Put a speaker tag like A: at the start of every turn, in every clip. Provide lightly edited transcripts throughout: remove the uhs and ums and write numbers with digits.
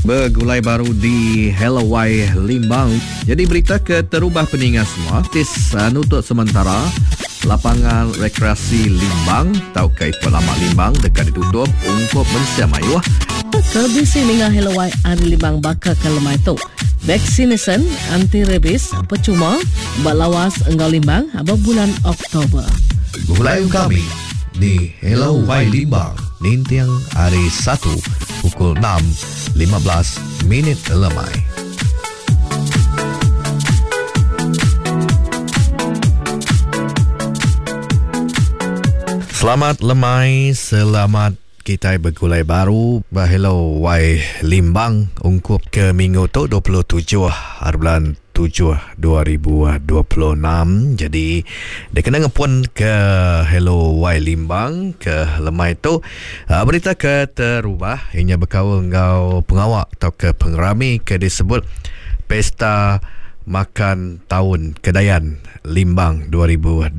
A: bergulai baru di Hello Y Limbang. Jadi berita terubah peningat semua. Artis nutup sementara lapangan rekreasi Limbang atau ke Lama Limbang dekat ditutup untuk mensiam ayuh.
B: Terbisi dengan Hello Y Ari Limbang bakal ke lemai tu. Vaksinasi anti-rabies percuma berlawas engkau Limbang abang bulan Oktober.
A: Gulai kami di Hello Y Limbang Nintiang hari 1 pukul 6.15 lemai. Selamat lemai, selamat kita bergulai baru Hello Y Limbang ungkup ke minggu tu 27 hari bulan 7 2026. Jadi dia kena ngepun ke Hello Y Limbang ke lemai tu. Berita ke terubah ianya berkawal ngau pengawak atau ke pengerami ke disebut Pesta Makan Tahun Kedayan Limbang 2026.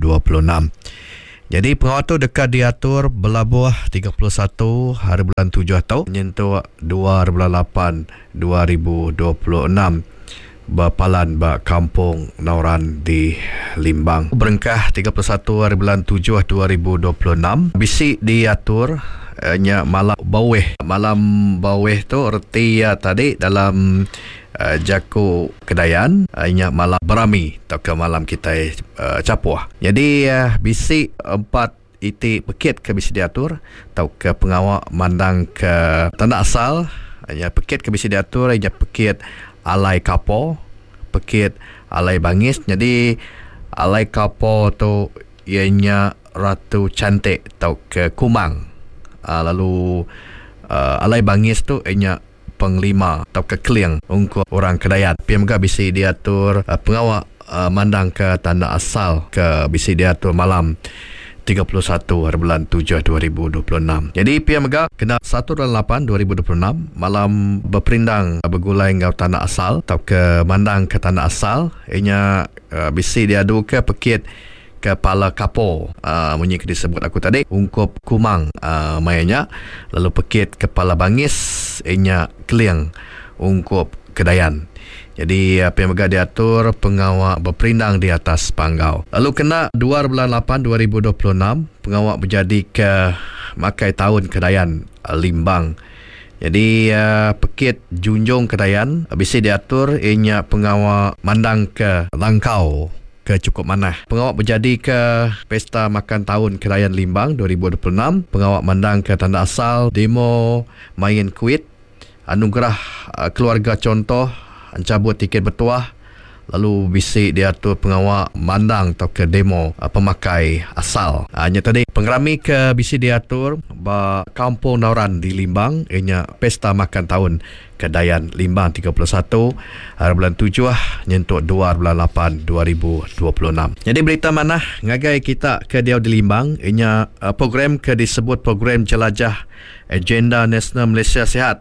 A: Jadi pengawal tu dekat diatur berlabuh 31 hari bulan 7 atau menyentuh 2 bulan 8 2026 berpalan bak Kampung Nauran di Limbang. Berengkah 31 hari bulan 7 2026 bisi diatur malam baweh. Malam baweh tu erti tadi dalam Jaku Kedayan ianya malam berami atau ke malam kita capuah. Jadi bisi 4 iti pekit ke bisi diatur atau ke pengawak mandang ke tanda asal ianya pekit ke bisi diatur ianya pekit Alai Kapo, pekit Alai Bangis. Jadi Alai Kapo tu ianya Ratu Cantik atau ke Kumang. Lalu Alai Bangis tu ianya Penglima atau ke Kliang untuk orang Kedayan. PMK bisi diatur pengawak mandang ke tanda asal ke bisi diatur malam 31 hari bulan 7 2026. Jadi PMK kena 1/8/2026 malam berperindang bergulai ngau tanah asal atau ke mandang ke tanah asal ianya bisi diadu ke pekit Kepala Kapo bunyi disebut aku tadi ungkup Kumang mayanya. Lalu pekit Kepala Bangis ianya Kliang ungkup Kedayan. Jadi PMK diatur pengawak berperindang di atas panggau. Lalu kena 2/8/2026 pengawak berjadi ke Makai Tahun Kedayan Limbang. Jadi pekit Junjung Kedayan bisi diatur ianya pengawak mandang ke Langkau ke Cukup Manah. Pengawak berjadi ke Pesta Makan Tahun Kedayan Limbang 2026. Pengawak mandang ke tanda asal demo main kuit anugerah keluarga contoh cabut tiket bertuah. Lalu bisi diatur pengawak mandang atau ke demo pemakai asal. Hanya tadi pengerami ke bisi diatur Kampung Nauran di Limbang ianya Pesta Makan Tahun Kedayan Limbang 31 hari bulan 7 nyentuk 2 bulan 8 2026. Jadi berita mana ngagai kita ke dia di Limbang ianya program ke disebut program jelajah Agenda Nasional Malaysia Sihat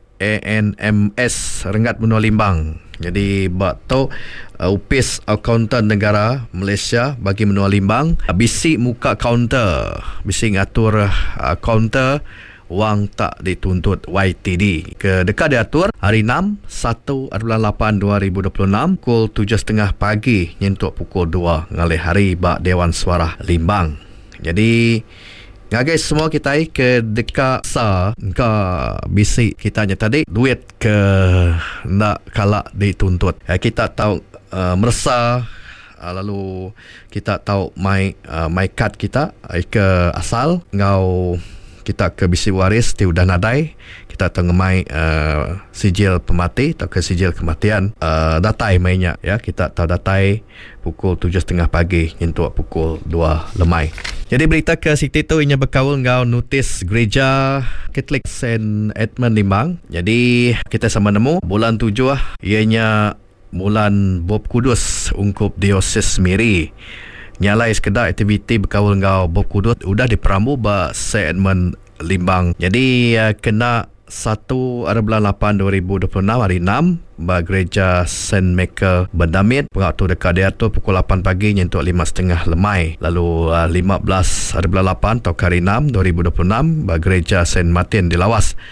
A: ANMS Rengat Benua Limbang. Jadi bak tu upis akauntan negara Malaysia bagi Benua Limbang bisi muka kaunter, bisi ngatur kaunter wang tak dituntut YTD ke dekat diatur hari 6 1 bulan 8 2026 pukul 7.30 pagi nyentuk pukul 2 ngalih hari bak Dewan Suara Limbang. Jadi ngagai semua kita ke dekat sa ke bisi kita nya tadi duit ke nak kalak dituntut. Kita tahu merasa lalu kita tahu my card kita ke asal ngau kita ke bisi waris ti udah nadai kita tengemai sijil pemati atau ke sijil kematian datai mainnya ya kita tahu datai pukul 7.30 pagi nyentuk pukul 2 lemai. Jadi berita ke Siti tu ianya berkawal ngau notis gereja Katolik Saint Edmund Limbang. Jadi kita sama nemu bulan 7 ianya bulan Bob Kudus ungkup Diosis Miri. Nyalai sekedar aktiviti berkawal ngau Bob Kudus udah diperambu ba Saint Edmund Limbang. Jadi kena 1 bulan 8 2026 hari 6 ba gereja Saint Michael Bendamit pengaktu dekat dia tu pukul 8 pagi nyentuk 5.30 lemai. Lalu 15 bulan 8 atau hari 6 2026 ba gereja Saint Martin di Lawas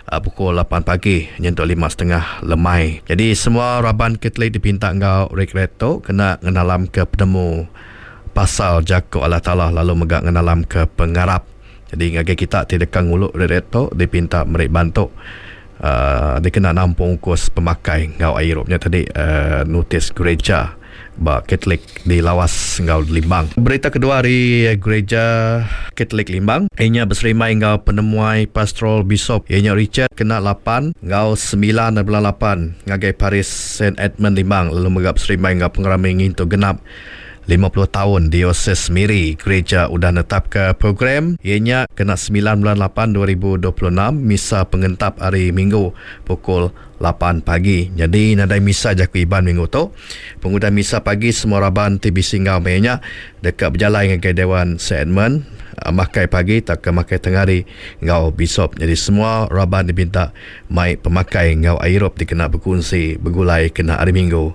A: pukul 8 pagi nyentuk 5.30 lemai. Jadi semua raban Katolik dipinta ngau regreto kena ngenalam ke penemu pasal Jakub Allah Ta'ala lalu megak ngenalam ke pengarap. Jadi ngage kita tidak nguluk regreto dipinta mereka bantu dia kena nampung kos pemakai ngau Airopnya tadi notis gereja Katolik di lawas ngau Limbang. Berita kedua dari gereja Katolik Limbang, ianya berserimai ngau penemuai pastoral bishop ianya Richard kena 8 ngau 9.8 ngagai Paris St. Edmund Limbang lalu megap serimai ngau pengerami ngintu genap 50 tahun Dioses Miri. Gereja udah netap ke program ianya kena 9/8/2026 misa pengentap hari Minggu pukul 8 pagi. Jadi nadai misa jaku iban minggu tu. Pengudah misa pagi semua raban TBC ngau mainnya dekat berjalan dengan Dewan St. Edmund makai pagi tak ke makai tengari ngau Bishop. Jadi semua raban diminta mai pemakai ngau Airup dikena berkongsi bergulai kena hari Minggu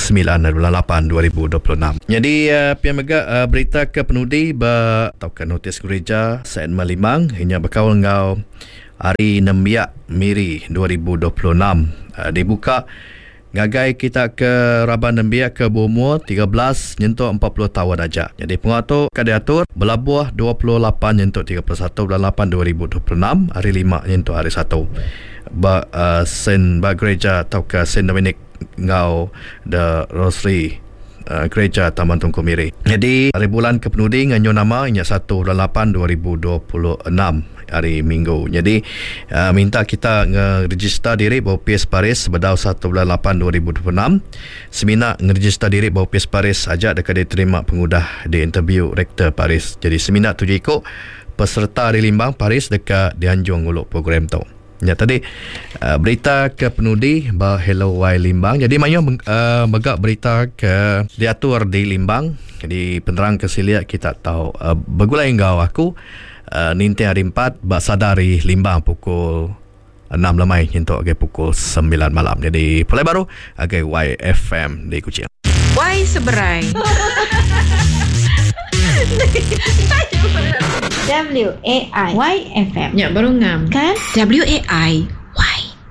A: 9/8/2026. Jadi pihak mega berita ke penudi atau ke notis gereja St. Edmund Limbang hanya berkawal ngau hari Nembiak Miri 2026 dibuka ngagai kita ke Raban Nembiak ke berumur 13 nyentuk 40 tahun aja. Jadi pengatur diatur belabuh 28 nyentuk 31/8/2026 hari 5 nyentuk hari 1 Sen gereja atau ke Saint Dominic ngau The Rosary gereja Taman Tunku Miri. Jadi hari bulan ke penudi nganyo nama inya 1/8/2026 hari Minggu. Jadi minta kita ngeregister diri bahawa PS Paris sebedau 1/8/2026. Semina ngeregister diri bahawa PS Paris ajak dekat diterima pengudah di interview Rektor Paris. Jadi semina tujuh ikut peserta di Limbang Paris dekat dianjung nguluk program tu. Ya tadi berita ke penudi bah Hello Wai Limbang. Jadi mayo megak berita ke diatur di Limbang. Jadi penerang kesiliat kita tahu bergulai engkau aku ninti hari 4 sadari Limbang pukul 6 lemai untuk pukul 9 malam. Jadi Pulai Baru agai YFM di Kuching.
C: Y seberai.
D: WAI YFM.
C: Ya baru ngam.
D: Kan?
C: WAI